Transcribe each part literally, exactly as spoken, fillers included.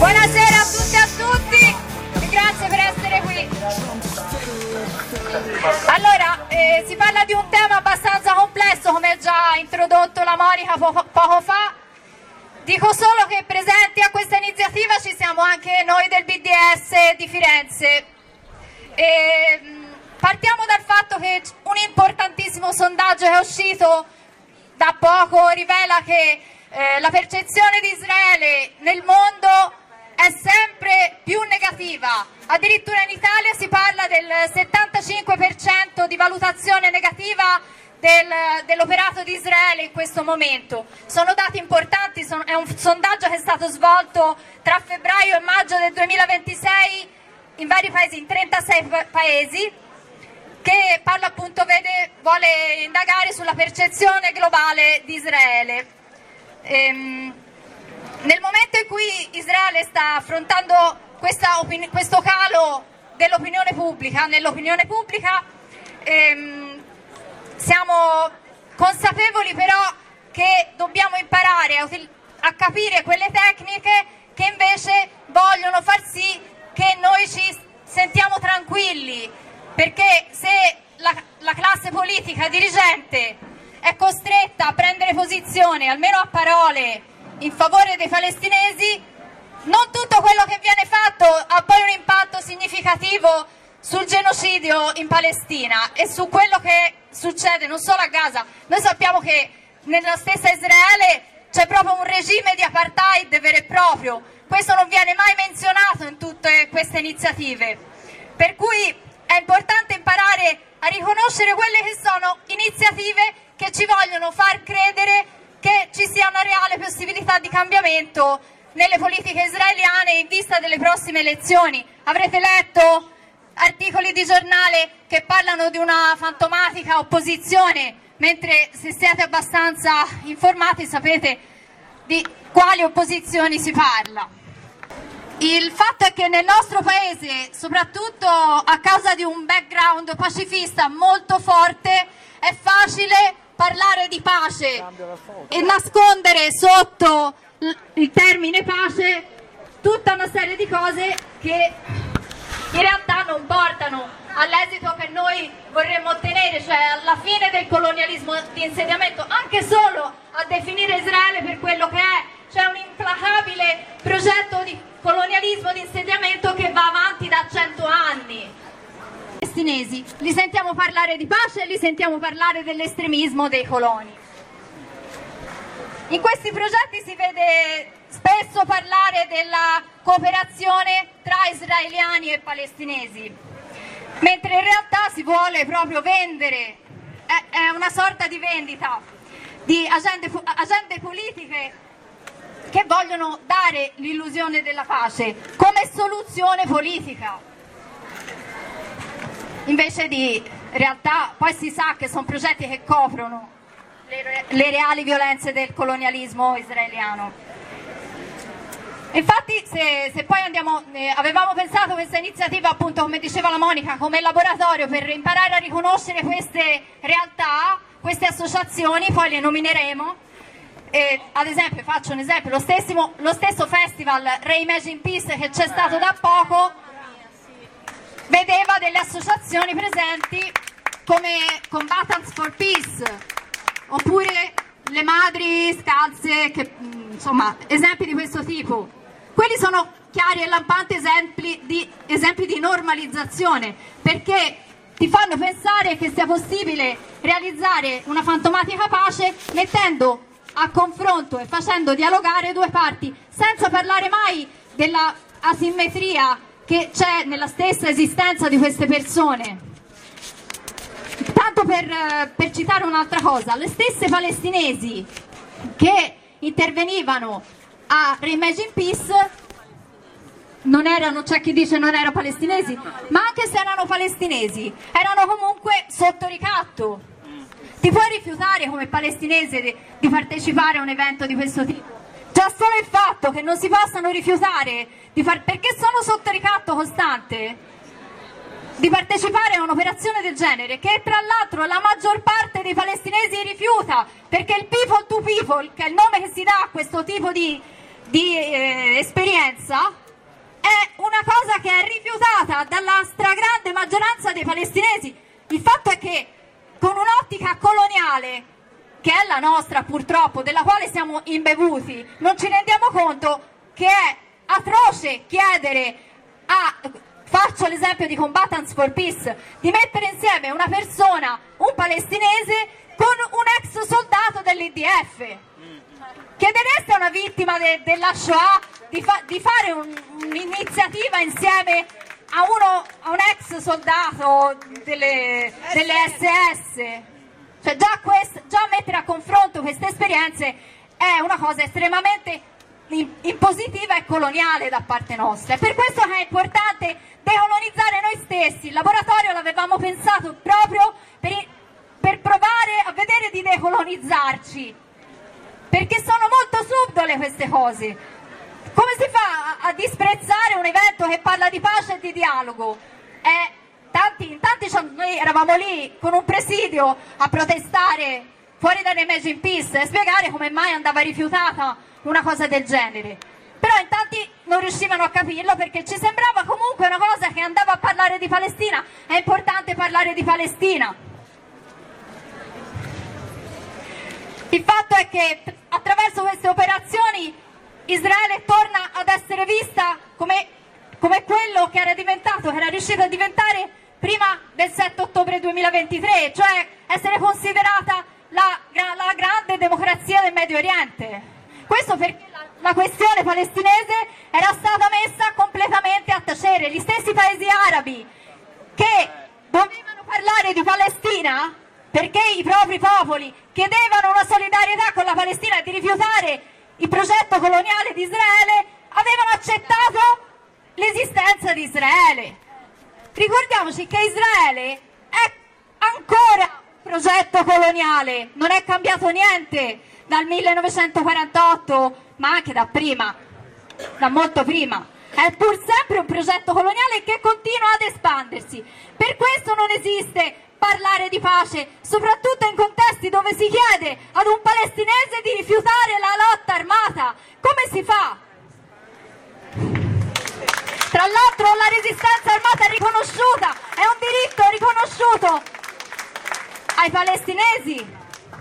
Buonasera a tutti e a tutti e grazie per essere qui. Allora, eh, si parla di un tema abbastanza complesso, come ha già introdotto la Monica poco, poco fa. Dico solo che presenti a questa iniziativa ci siamo anche noi del B D S di Firenze. E, partiamo dal fatto che un importantissimo sondaggio che è uscito da poco rivela che eh, la percezione di Israele nel mondo è sempre più negativa. Addirittura in Italia si parla del settantacinque per cento di valutazione negativa del, dell'operato di Israele in questo momento. Sono dati importanti, sono, è un sondaggio che è stato svolto tra febbraio e maggio del duemilaventisei in vari paesi, in trentasei paesi, che parla appunto, vede, vuole indagare sulla percezione globale di Israele. Ehm, nel momento in cui Israele sta affrontando questa questo calo dell'opinione pubblica, nell'opinione pubblica ehm, siamo consapevoli però che dobbiamo imparare a, a capire quelle tecniche che invece vogliono far sì che noi ci sentiamo tranquilli, perché se la, la classe politica dirigente è costretta a prendere posizione, almeno a parole, in favore dei palestinesi, non tutto quello che viene fatto ha poi un impatto significativo sul genocidio in Palestina e su quello che succede non solo a Gaza. Noi sappiamo che nella stessa Israele c'è proprio un regime di apartheid vero e proprio. Questo non viene mai menzionato in tutte queste iniziative, per cui è importante imparare a riconoscere quelle che sono iniziative che ci vogliono far credere che ci sia una reale possibilità di cambiamento nelle politiche israeliane in vista delle prossime elezioni. Avrete letto articoli di giornale che parlano di una fantomatica opposizione, mentre se siete abbastanza informati sapete di quali opposizioni si parla. Il fatto è che nel nostro paese, soprattutto a causa di un background pacifista molto forte, è facile parlare di pace e nascondere sotto il termine pace tutta una serie di cose che in realtà non portano all'esito che noi vorremmo ottenere, cioè alla fine del colonialismo di insediamento, anche solo a definire Israele per quello che è. C'è un implacabile progetto di colonialismo di insediamento che va avanti da cento anni. I palestinesi li sentiamo parlare di pace e li sentiamo parlare dell'estremismo dei coloni. In questi progetti si vede spesso parlare della cooperazione tra israeliani e palestinesi, mentre in realtà si vuole proprio vendere, è, è una sorta di vendita di agende, agende politiche che vogliono dare l'illusione della pace come soluzione politica, invece di realtà poi si sa che sono progetti che coprono le, le reali violenze del colonialismo israeliano. Infatti se, se poi andiamo, eh, avevamo pensato questa iniziativa appunto, come diceva la Monica, come laboratorio per imparare a riconoscere queste realtà, queste associazioni, poi le nomineremo. E, ad esempio, faccio un esempio, lo, stessimo, lo stesso festival Reimagine Peace che c'è stato da poco vedeva delle associazioni presenti come Combatants for Peace oppure le madri scalze, che, insomma, esempi di questo tipo. Quelli sono chiari e lampanti esempi di, esempi di normalizzazione, perché ti fanno pensare che sia possibile realizzare una fantomatica pace mettendo a confronto e facendo dialogare due parti, senza parlare mai della asimmetria che c'è nella stessa esistenza di queste persone. Tanto per, per citare un'altra cosa, le stesse palestinesi che intervenivano a Reimagine Peace non erano, c'è chi dice non erano palestinesi, ma anche se erano palestinesi erano comunque sotto ricatto. Ti puoi rifiutare come palestinese di, di partecipare a un evento di questo tipo? Già solo il fatto che non si possano rifiutare di far, perché sono sotto ricatto costante, di partecipare a un'operazione del genere, che tra l'altro la maggior parte dei palestinesi rifiuta, perché il people to people, che è il nome che si dà a questo tipo di, di eh, esperienza, è una cosa che è rifiutata dalla stragrande maggioranza dei palestinesi. Il fatto è che con un'ottica coloniale, che è la nostra purtroppo, della quale siamo imbevuti, non ci rendiamo conto che è atroce chiedere a, faccio l'esempio di Combatants for Peace, di mettere insieme una persona, un palestinese, con un ex soldato dell'I D F. Chiedereste a una vittima de, della Shoah di, fa, di fare un'iniziativa un insieme a, uno, a un ex soldato delle, delle S S? Cioè già, quest, già mettere a confronto queste esperienze è una cosa estremamente impositiva e coloniale da parte nostra. È per questo che è importante decolonizzare noi stessi. Il laboratorio l'avevamo pensato proprio per, per provare a vedere di decolonizzarci, perché sono molto subdole queste cose. Come si fa a, a disprezzare un evento che parla di pace e di dialogo? Eh, tanti, tanti, noi eravamo lì con un presidio a protestare fuori da Imagine Peace e spiegare come mai andava rifiutata una cosa del genere. Però in tanti non riuscivano a capirlo, perché ci sembrava comunque una cosa che andava a parlare di Palestina. È importante parlare di Palestina. Il fatto è che attraverso queste operazioni Israele torna ad essere vista come, come quello che era diventato, che era riuscito a diventare prima del sette ottobre duemilaventitré, cioè essere considerata la, la grande democrazia del Medio Oriente. Questo perché la, la questione palestinese era stata messa completamente a tacere. Gli stessi paesi arabi che dovevano parlare di Palestina perché i propri popoli chiedevano una solidarietà con la Palestina e di rifiutare il progetto coloniale di Israele, avevano accettato l'esistenza di Israele. Ricordiamoci che Israele è ancora un progetto coloniale, non è cambiato niente dal millenovecentoquarantotto, ma anche da prima, da molto prima. È pur sempre un progetto coloniale che continua ad espandersi. Per questo non esiste parlare di pace, soprattutto in contesti dove si chiede ad un palestinese di rifiutare la lotta armata. Come si fa? Tra l'altro la resistenza armata è riconosciuta, è un diritto riconosciuto ai palestinesi.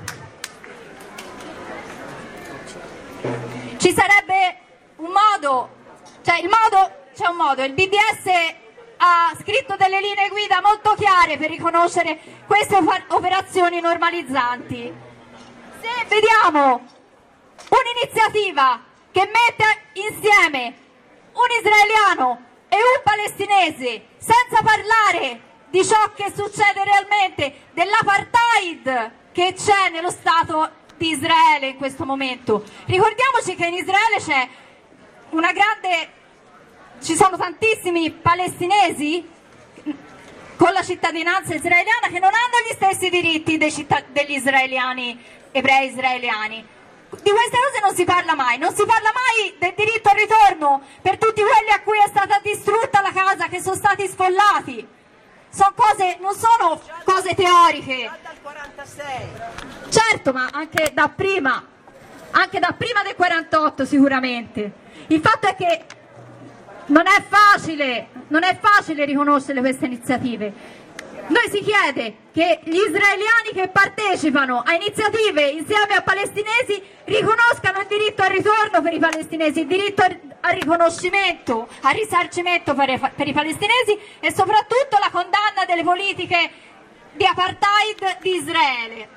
Ci sarebbe un modo, cioè il modo, c'è un modo, il B D S ha scritto delle linee guida molto chiare per riconoscere queste operazioni normalizzanti. Se vediamo un'iniziativa che mette insieme un israeliano e un palestinese senza parlare di ciò che succede realmente, dell'apartheid che c'è nello Stato di Israele in questo momento. Ricordiamoci che in Israele c'è una grande, ci sono tantissimi palestinesi con la cittadinanza israeliana che non hanno gli stessi diritti dei cittad- degli israeliani, ebrei israeliani. Di queste cose non si parla mai, non si parla mai del diritto al ritorno per tutti quelli a cui è stata distrutta la casa, che sono stati sfollati. Sono cose, non sono cose teoriche. Dal quarantasei. Certo, ma anche da prima, anche da prima del quarantotto sicuramente. Il fatto è che non è facile, non è facile riconoscere queste iniziative. Noi si chiede che gli israeliani che partecipano a iniziative insieme a palestinesi riconoscano il diritto al ritorno per i palestinesi, il diritto al riconoscimento, al risarcimento per, per i palestinesi e soprattutto la condanna delle politiche di apartheid di Israele.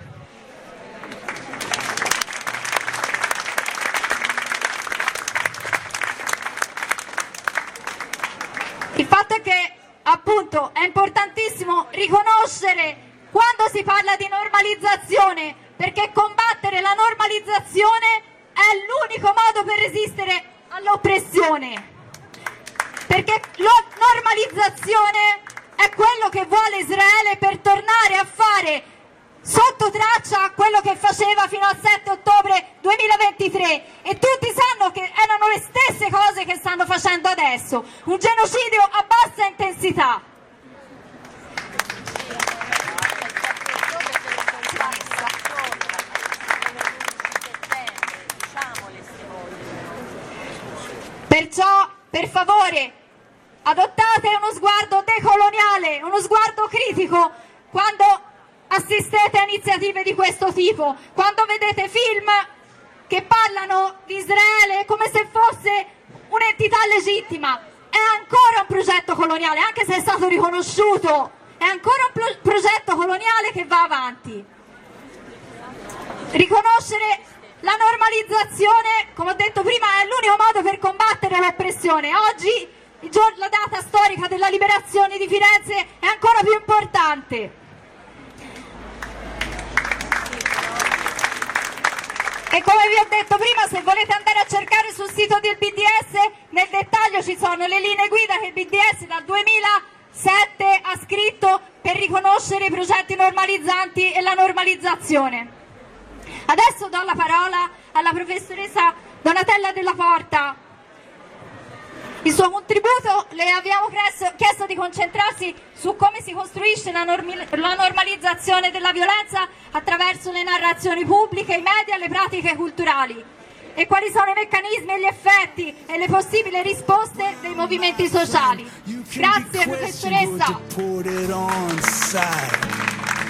Il fatto è che appunto è importantissimo riconoscere quando si parla di normalizzazione, perché combattere la normalizzazione è l'unico modo per resistere all'oppressione, perché la normalizzazione è quello che vuole Israele per tornare a fare sotto traccia quello che faceva fino al sette ottobre duemilaventitré, e tutti sanno che erano le stesse cose che stanno facendo adesso, un genocidio a bassa intensità. Perciò, per favore, adottate uno sguardo decoloniale, uno sguardo critico quando assistete a iniziative di questo tipo, quando vedete film che parlano di Israele come se fosse un'entità legittima. È ancora un progetto coloniale, anche se è stato riconosciuto, è ancora un pro- progetto coloniale che va avanti. Riconoscere la normalizzazione, come ho detto prima, è l'unico modo per combattere l'oppressione. Oggi, il giorno, la data storica della liberazione di Firenze, è ancora più importante. E come vi ho detto prima, se volete andare a cercare sul sito del B D S, nel dettaglio ci sono le linee guida che il B D S dal duemilasette ha scritto per riconoscere i progetti normalizzanti e la normalizzazione. Adesso do la parola alla professoressa Donatella Della Porta. Il suo contributo, le abbiamo chiesto di concentrarsi su come si costruisce la, la normalizzazione della violenza attraverso le narrazioni pubbliche, i media e le pratiche culturali, e quali sono i meccanismi e gli effetti e le possibili risposte dei movimenti sociali. Grazie professoressa.